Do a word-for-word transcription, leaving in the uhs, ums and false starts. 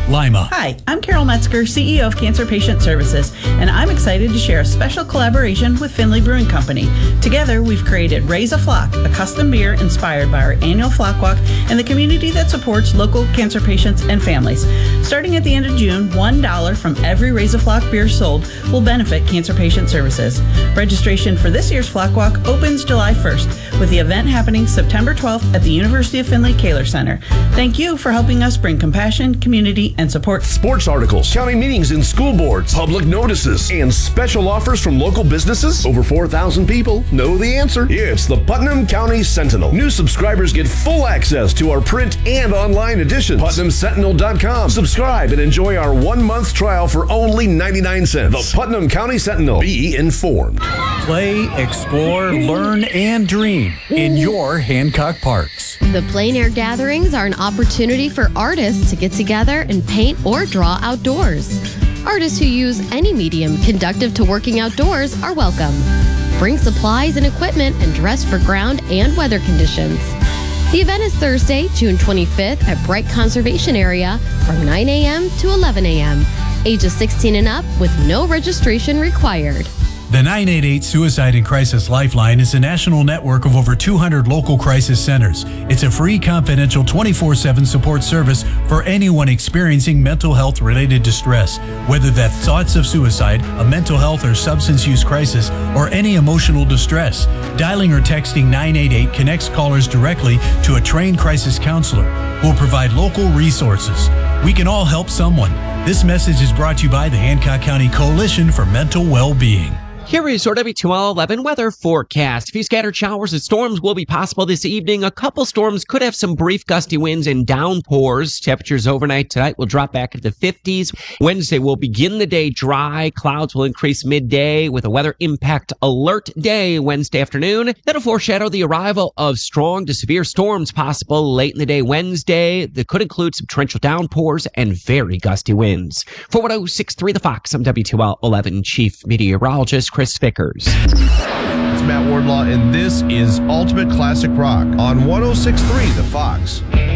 Lima. Hi, I'm Carol Metzger, C E O of Cancer Patient Services, and I'm excited to share a special collaboration with Finley Brewing Company. Together, we've created Raise a Flock, a custom beer inspired by our annual Flock Walk and the community that supports local cancer patients and families. Starting at the end of June, one dollar from every Raise a Flock beer sold will benefit Cancer Patient Services. Registration for this year's Flock Walk opens July first, with the event happening September twelfth at the University of Findlay Kaler Center. Thank you for helping us bring compassion, community, and support. Sports articles, county meetings and school boards, public notices, and special offers from local businesses. Over four thousand people know the answer. It's the Putnam County Sentinel. New subscribers get full access to our print and online editions. Putnam Sentinel dot com. Subscribe and enjoy our one-month trial for only ninety-nine cents. The Putnam County Sentinel. Be informed. Play, explore, learn, and dream in your Hancock Parks. The Plein Air Gatherings are an opportunity for artists to get together and paint or draw outdoors. Artists who use any medium conducive to working outdoors are welcome. Bring supplies and equipment and dress for ground and weather conditions. The event is Thursday, June twenty-fifth at Bright Conservation Area from nine a.m. to eleven a.m. Ages sixteen and up with no registration required. The nine eight eight Suicide and Crisis Lifeline is a national network of over two hundred local crisis centers. It's a free, confidential, twenty-four seven support service for anyone experiencing mental health related distress, whether that's thoughts of suicide, a mental health or substance use crisis, or any emotional distress. Dialing or texting nine eight eight connects callers directly to a trained crisis counselor who will provide local resources. We can all help someone. This message is brought to you by the Hancock County Coalition for Mental Well-Being. Here is your W two L eleven weather forecast. A few scattered showers and storms will be possible this evening. A couple storms could have some brief gusty winds and downpours. Temperatures overnight tonight will drop back into the fifties. Wednesday will begin the day dry. Clouds will increase midday with a weather impact alert day Wednesday afternoon. That'll foreshadow the arrival of strong to severe storms possible late in the day Wednesday. That could include some torrential downpours and very gusty winds. For one oh six point three The Fox, I'm W two L eleven Chief Meteorologist Chris Vickers. It's Matt Wardlaw, and this is Ultimate Classic Rock on one oh six point three The Fox.